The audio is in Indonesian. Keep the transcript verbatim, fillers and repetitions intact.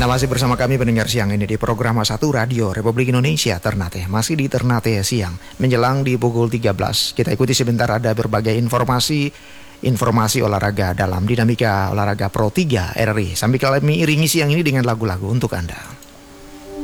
Anda masih bersama kami pendengar siang ini di program satu Radio Republik Indonesia Ternate. Masih di Ternate siang, menjelang di pukul tiga belas. Kita ikuti sebentar ada berbagai informasi Informasi olahraga dalam dinamika olahraga Pro tiga R R I. Sambil kami iringi siang ini dengan lagu-lagu untuk Anda.